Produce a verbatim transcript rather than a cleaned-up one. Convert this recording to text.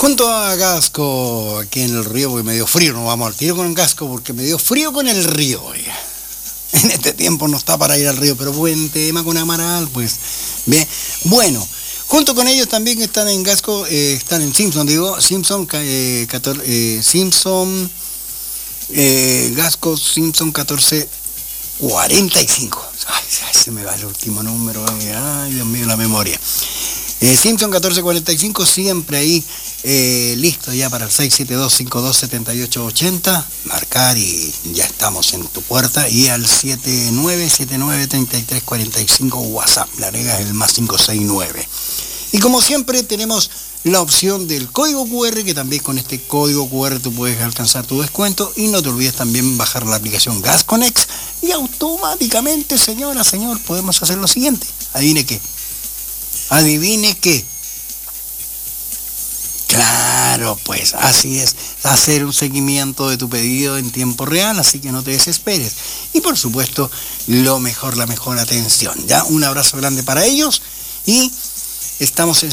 Junto a Gasco, aquí en el río, porque me dio frío, no vamos al tiro con Gasco, porque me dio frío con el río, oiga. En este tiempo no está para ir al río, pero buen tema con Amaral, pues. Bien, bueno, junto con ellos también están en Gasco, eh, están en Simpson, digo, Simpson, eh, catorce, eh, Simpson, eh, Gasco, Simpson catorce cuarenta y cinco. Ay, se me va el último número, ay, Dios mío, la memoria. Eh, Simpson catorce cuarenta y cinco, siempre ahí eh, listo ya para el seis siete dos, cinco dos siete ocho ocho cero, marcar y ya estamos en tu puerta, y al siete nueve siete nueve tres tres cuatro cinco WhatsApp, le agregas el más cinco seis nueve. Y como siempre tenemos la opción del código cu erre, que también con este código cu erre tú puedes alcanzar tu descuento, y no te olvides también bajar la aplicación GasConnect, y automáticamente, señora, señor, podemos hacer lo siguiente. Adivine qué. Adivine qué. Claro, pues así es, hacer un seguimiento de tu pedido en tiempo real, así que no te desesperes. Y por supuesto, lo mejor, la mejor atención. Ya, un abrazo grande para ellos y estamos en